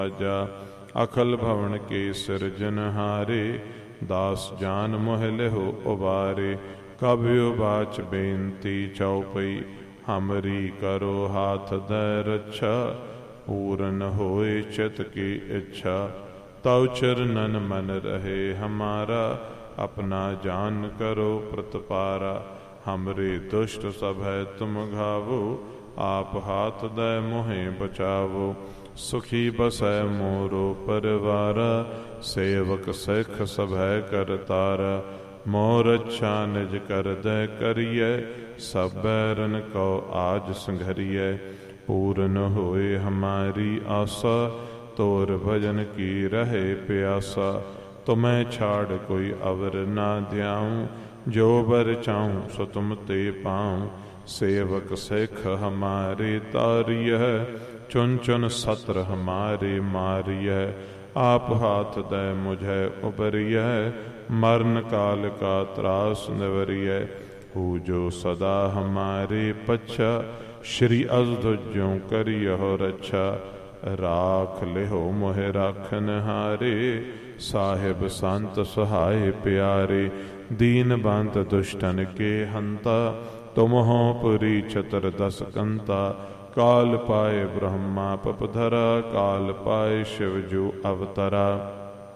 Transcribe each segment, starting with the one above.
ਰਾਜਾ। ਅਖਲ ਭਵਨ ਕੇ ਸਿਰਜਨਹਾਰੇ, ਦਾਸ ਜਾਨ ਮੋਹ ਲਿਹੁ ਉਬਾਰੇ। ਕਬਿਉ ਬਾਚ ਬੇਨਤੀ ਚਉਪਈ, ਹਮਰੀ ਕਰੋ ਹਾਥ ਦੈ ਰੱਛਾ। ਪੂਰਨ ਹੋਏ ਚਿਤ ਕੀ ਇੱਛਾ, ਤਉ ਚਰਨਨ ਮਨ ਰਹੇ ਹਮਾਰਾ। ਆਪਣਾ ਜਾਨ ਕਰੋ ਪ੍ਰਤਪਾਰਾ, ਹਮਰੇ ਦੁਸ਼ਟ ਸਭੈ ਤੁਮ ਘਾਵੋ। ਆਪ ਹਾਥ ਦੈ ਮੋਹਿ ਬਚਾਵੋ, ਸੁਖੀ ਬਸੈ ਮੋਰੋ ਪਰਿਵਾਰਾ। ਸੇਵਕ ਸਿੱਖ ਸਭੈ ਕਰਤਾਰਾ, ਮੋਰ ਅੱਛਾ ਨਿਜ ਕਰਦੈ ਕਰੀਐ। ਸਭ ਬੈਰਨ ਕਉ ਆਜ ਸੰਘਰੀਐ, ਪੂਰਨ ਹੋਏ ਹਮਾਰੀ ਆਸਾ। ਤੋਰ ਭਜਨ ਕੀ ਰਹੇ ਪਿਆਸਾ, ਤੁਮੈ ਛਾੜ ਕੋਈ ਅਵਰ ਨਾ ਧਿਆਉ। ਜੋ ਬਰ ਚਾਹੂੰ ਸੋ ਤੁਮ ਤੇ ਪਾਉ, ਸੇਵਕ ਸਿੱਖ ਹਮਾਰੇ ਤਾਰੀਐ। ਚੁਨ ਚੁਨ ਸਤਰ ਹਮਾਰੇ ਮਾਰੀਐ, ਆਪ ਹਾਥ ਦੈ ਮੁਝੈ ਉਬਰੀਐ। ਮਰਨ ਕਾਲ ਕਾ ਤਰਾਸ ਨਿਵਰੀਐ, ਹੂ ਜੋ ਸਦਾ ਹਮਾਰੇ ਪੱਛਾ। ਸ਼੍ਰੀ ਅਜੁ ਜਿਉ ਕਰਿਓ ਰੱਛਾ, ਰਾਖ ਲਿਹੁ ਮੋਹਿ ਰਾਖਨਹਾਰੇ। ਸਾਹਿਬ ਸੰਤ ਸਹਾਇ ਪਿਆਰੇ, ਦੀਨ ਬੰਤ ਦੁਸ਼ਟਨ ਕੇ ਹੰਤਾ। ਤੁਮ ਹੋ ਪੁਰੀ ਚਤੁਰ ਦਸ ਕੰਤਾ, ਕਾਲ ਪਾਏ ਬ੍ਰਹਮਾ ਪਪਧਰਾ। ਕਾਲ ਪਾਏ ਸ਼ਿਵ ਜੂ ਅਵਤਰਾ,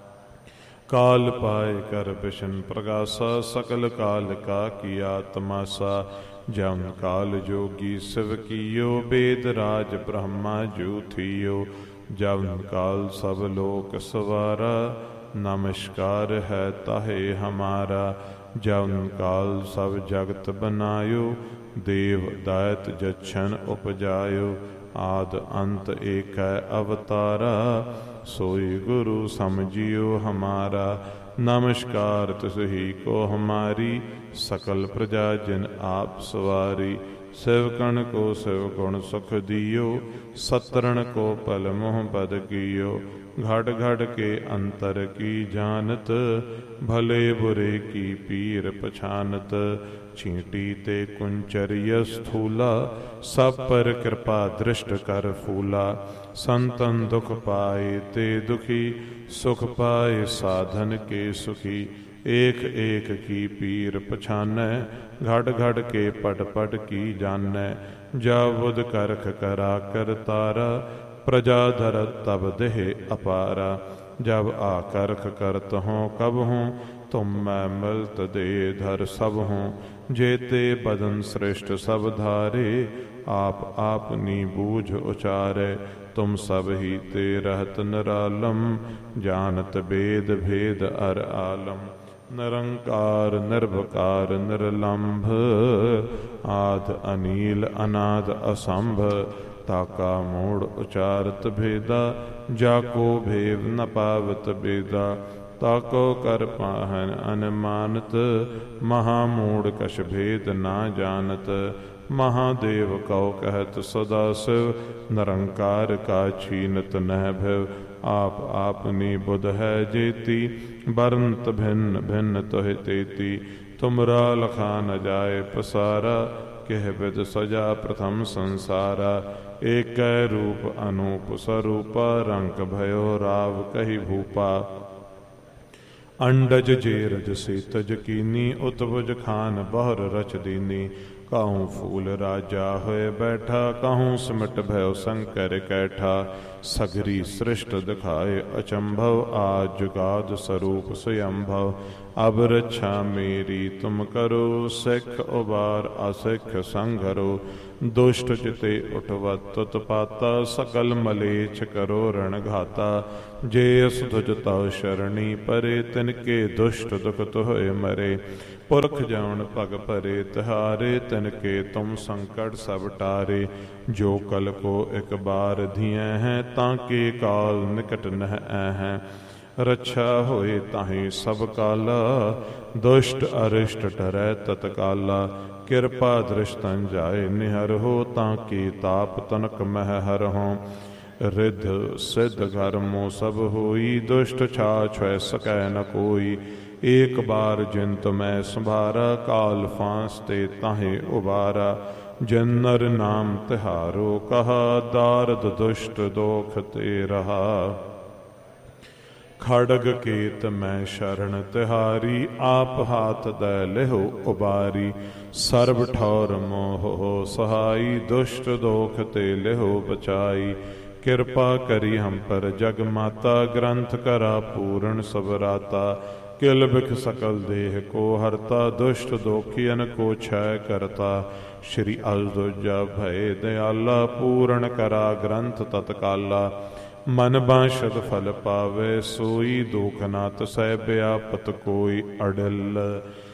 ਕਾਲ ਪਾਏ ਕਰ ਬਿਸ਼ਨ ਪ੍ਰਗਾਸਾ। ਸਕਲ ਕਾਲ ਕਾ ਕੀਆ ਤਮਾਸਾ, ਜਮ ਕਾਲ ਜੋਗੀ ਸਿਵ ਕੀਓ। ਬੇਦ ਰਾਜ ਬ੍ਰਹਮਾ ਜੂ ਥੀਓ, ਜਮ ਕਾਲ ਸਭ ਲੋਕ ਸਵਾਰਾ। ਨਮਸਕਾਰ ਹੈ ਤਾਹੇ ਹਮਾਰਾ, ਜਮ ਕਾਲ ਸਭ ਜਗਤ ਬਨਾਇਓ। ਦੇਵ ਦਾਇਤ ਜਛਨ ਉਪਜਾਇਓ, ਆਦ ਅੰਤ ਏਕੈ ਅਵਤਾਰਾ। ਸੋਈ ਗੁਰੂ ਸਮਝਿਓ ਹਮਾਰਾ, ਨਮਸਕਾਰ ਤਿਸਹੀ ਕੋ ਹਮਾਰੀ। ਸਕਲ ਪ੍ਰਜਾ ਜਿਨ ਆਪ ਸਵਾਰੀ, ਸਿਵਕਣ ਕੋ ਸਿਵ ਗੁਣ ਸੁਖ ਦਿਓ। ਸਤਰਣ ਕੋ ਪਲ ਮੋਹ ਬਦ ਕੀਓ, ਘੜ ਘੜ ਕੇ ਅੰਤਰ ਕੀ ਜਾਨਤ। ਭਲੇ ਬੁਰੇ ਕੀ ਪੀਰ ਪਛਾਨਤ, ਛੀਂਟੀ ਤੇ ਕੁੰਚਰਿਯ ਸਥੂਲਾ। ਸਭ ਪਰ ਕਿਰਪਾ ਦ੍ਰਿਸ਼ਟ ਕਰ ਫੂਲਾ। ਸੰਤਨ ਦੁਖ ਪਾਏ ਤੇ ਦੁਖੀ, ਸੁਖ ਪਾਏ ਸਾਧਨ ਕੇ ਸੁਖੀ। ਏਕ ਏਕ ਕੀ ਪੀਰ ਪਛਾਨੈ, ਘੜ ਘੜ ਕੇ ਪਟ ਪਟ ਕੀ ਜਾਨੈ। ਜਾ ਬੁਧ ਕਰਖ ਕਰਾ ਕਰਤਾਰਾ, ਪ੍ਰਜਾ ਧਰਤ ਤਬ ਦੇਹ ਅਪਾਰਾ। ਜਬ ਆਕਰਖ ਕਰਤ ਹੋਂ ਕਬ ਹੋਂ, ਤੁਮ ਮੈਂ ਮਿਲਤ ਦੇ ਧਰ ਸਭ ਹੋਂ। ਜੇਤੇ ਬਦਨ ਸ੍ਰਿਸ਼ਟ ਸਭ ਧਾਰੇ, ਆਪ ਆਪਨੀ ਬੂਝ ਉਚਾਰੈ। ਤੁਮ ਸਭ ਹੀ ਤੇ ਰਹਤ ਨਿਰਾਲਮ, ਜਾਨਤ ਬੇਦ ਭੇਦ ਅਰ ਆਲਮ। ਨਿਰੰਕਾਰ ਨਿਰਭਕਾਰ ਨਿਰਲੰਭ, ਆਦ ਅਨੀਲ ਅਨਾਦ ਅਸੰਭ। ਤਾਕਾ ਮੋੜ ਉਚਾਰਤ ਭੇਦਾ, ਜਾਕੋ ਭੇਵ ਨ ਪਾਵਤ ਬੇਦਾ। ਤਾਕੋ ਕਰ ਪਾਹਨ ਅਨਮਾਨਤ, ਮਹਾਮੂੜ ਕਛ ਭੇਦ ਨਾ ਜਾਨਤ। ਮਹਾਦੇਵ ਕਉ ਕਹਿਤ ਸਦਾ ਸਿਵ, ਨਿਰੰਕਾਰ ਕਾ ਛੀਨਤ ਨਹਿ ਭਿਵ। ਆਪ ਆਪਨੀ ਬੁਧ ਹੈ ਜੇਤੀ, ਬਰਨਤ ਭਿੰਨ ਭਿੰਨ ਤੋਹਿ ਤੇਤੀ। ਤੁਮਰਾ ਲਖਾ ਨ ਜਾਏ ਪਸਾਰਾ, ਕਿਹ ਬਿਦ ਸਜਾ ਪ੍ਰਥਮ ਸੰਸਾਰਾ। ਏਕੈ ਰੂਪ ਅਨੂਪ ਸਰੂਪਾ, ਰੰਕ ਭਇਓ ਰਾਵ ਕਹੀ ਭੂਪਾ। ਅੰਡਜ ਜੇਰਜ ਸੀਤਜ ਕੀਨੀ, ਉਤਬੁਜ ਖਾਨ ਬਹੁਰ ਰਚ ਦੀਨੀ। ਕਾਹੂੰ ਫੂਲ ਰਾਜਾ ਹੋਏ ਬੈਠਾ, ਕਾਹੂੰ ਸਿਮਟ ਭਇਓ ਸੰਕਰ ਕੈਠਾ। ਸਗਰੀ ਸ੍ਰਿਸ਼ਟ ਦਿਖਾਏ ਅਚੰਭਵ, ਆਦ ਜੁਗਾਦ ਸਰੂਪ ਸੁਯੰਭਵ। ਅਬ ਰੱਛਾ ਮੇਰੀ ਤੁਮ ਕਰੋ, ਸਿੱਖ ਉਬਾਰ ਅਸਿੱਖ ਸੰਘਰੋ। ਦੁਸ਼ਟ ਚਿਤੇ ਉਠਵਤ ਤੁਤ ਪਾਤਾ, ਸਕਲ ਮਲੇਛ ਕਰੋ ਰਣ ਘਾਤਾ। ਜੇ ਅਸ ਤੁਜ ਤਉ ਸ਼ਰਣੀ ਪਰੇ, ਤਿਨਕੇ ਦੁਸ਼ਟ ਦੁਖ ਤੋਹਿ ਮਰੇ। ਪੁਰਖ ਜਾਉਣ ਪਗ ਭਰੇ ਤਿਹਾਰੇ, ਤਿਨਕੇ ਤੁਮ ਸੰਕਟ ਸਭ ਟਾਰੇ। ਜੋ ਕਲ ਕੋ ਇਕ ਬਾਰ ਧੀਐ ਹੈ, ਤਾਂ ਕੇ ਕਾਲ ਨਿਕਟ ਨਹਿ ਐਹੈ। ਰੱਛਾ ਹੋਏ ਤਾਹੀ ਸਭ ਕਾਲਾ, ਦੁਸ਼ਟ ਅਰਿਸ਼ਟ ਟਰੈ ਤਤਕਾਲਾ। ਕਿਰਪਾ ਦ੍ਰਿਸ਼ਟਨ ਜਾਏ ਨਿਹਰਹੁ, ਤਾਂ ਕੀ ਤਾਪ ਤਨਕ ਮਹਿ ਹਰਹੁ। ਰਿਧ ਸਿਧ ਘਰਮੋ ਸਭ ਹੋਈ, ਦੁਸ਼ਟ ਛਾਛ ਹੋਇ ਸਕੈ ਨ ਕੋਈ। ਏਕ ਬਾਰ ਜਿਨ ਤੁਮੈ ਸੰਭਾਰਾ, ਕਾਲ ਫਾਂਸ ਤੇ ਤਾਹੇ ਉਬਾਰਾ। ਜਿਨ ਨਰ ਨਾਮ ਤਿਹਾਰੋ ਕਹਾ, ਦਾਰਦ ਦੁਸ਼ਟ ਦੋਖ ਤੇ ਰਹਾ। ਖੜਗ ਕੇਤ ਮੈਂ ਸ਼ਰਨ ਤਿਹਾਰੀ, ਆਪ ਹਾਥ ਦੈ ਲਿਹੁ ਉਬਾਰੀ। ਸਰਬ ਠੌਰ ਮੋਹ ਸਹਾਈ, ਦੁਸ਼ਟ ਦੋਖ ਤੇ ਲਿਹੁ ਬਚਾਈ। ਕਿਰਪਾ ਕਰੀ ਹਮ ਪਰ ਜਗ ਮਾਤਾ, ਗ੍ਰੰਥ ਕਰਾ ਪੂਰਨ ਸਬਰਾਤਾ। ਕਿਲ ਬਿਖ ਸਕਲ ਦੇਹ ਕੋ ਹਰਤਾ, ਦੁਸ਼ਟ ਦੋਖੀਅਨ ਕੋ ਛੈ ਕਰਤਾ। ਸ਼੍ਰੀ ਅਲ ਦੂਜਾ ਭਏ ਦਿਆਲਾ, ਪੂਰਨ ਕਰਾ ਗ੍ਰੰਥ ਤਤਕਾਲਾ। ਮਨ ਬਾਂਛਤ ਫਲ ਪਾਵੇ ਸੋਈ, ਦੁਖ ਨਾ ਤਸੈ ਬਿਆਪਤ ਕੋਈ ਅਡਲ।